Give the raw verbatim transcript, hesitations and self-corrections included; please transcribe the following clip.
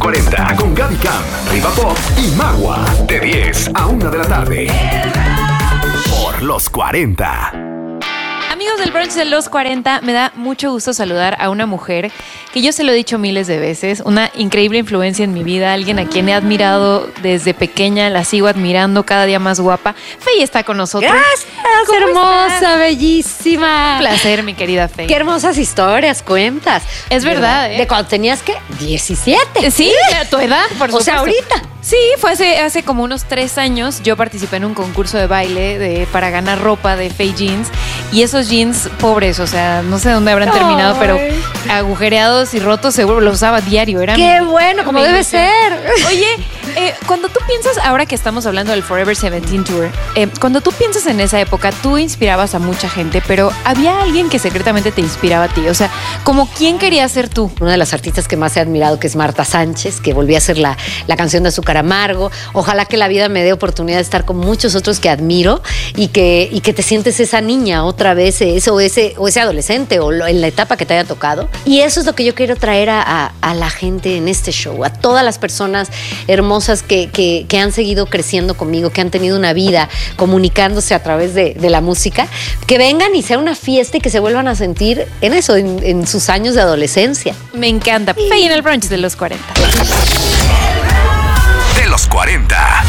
cuarenta con Gaby Cam, Riva Pop y Magua. De diez a una de la tarde. Por los cuarenta. Amigos del brunch de los cuarenta, me da mucho gusto saludar a una mujer que yo se lo he dicho miles de veces, una increíble influencia en mi vida, alguien a quien he admirado desde pequeña, la sigo admirando, cada día más guapa. Fey está con nosotros. Gracias, hermosa, estás? Bellísima. Un placer, mi querida Fey. Qué hermosas historias cuentas. Es verdad, ¿eh? De cuando tenías, ¿qué? diecisiete. Sí, a tu edad, por supuesto. O sea, ahorita. Sí, fue hace, hace como unos tres años. Yo participé en un concurso de baile de, para ganar ropa de Fey Jeans. Y esos jeans pobres, o sea, no sé dónde habrán terminado, Ay. pero agujereados y rotos, seguro los usaba diario. Era ¡Qué mi, bueno! Como debe ser. Oye, eh, cuando tú piensas, ahora que estamos hablando del Forever seventeen Tour, eh, cuando tú piensas en esa época, tú inspirabas a mucha gente, pero había alguien que secretamente te inspiraba a ti. O sea, ¿como quién querías ser tú? Una de las artistas que más he admirado, que es Marta Sánchez, que volvió a hacer la, la canción de Azúcar Amargo. Ojalá que la vida me dé oportunidad de estar con muchos otros que admiro y que, y que te sientes esa niña otra vez, ese, o, ese, o ese adolescente, o lo, en la etapa que te haya tocado. Y eso es lo que yo quiero traer a, a, a la gente en este show, a todas las personas hermosas que, que, que han seguido creciendo conmigo, que han tenido una vida comunicándose a través de, de la música, que vengan y sea una fiesta y que se vuelvan a sentir en eso, en, en sus años de adolescencia. Me encanta. Fey en el brunch de los cuarenta. De los cuarenta.